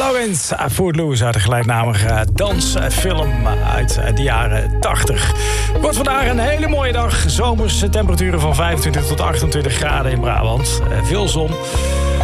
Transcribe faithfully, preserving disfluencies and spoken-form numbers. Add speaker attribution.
Speaker 1: Lawrence, Footloose uit de gelijknamige dansfilm uit de jaren tachtig. Wordt vandaag een hele mooie dag. Zomerse temperaturen van vijfentwintig tot achtentwintig graden in Brabant. Veel zon.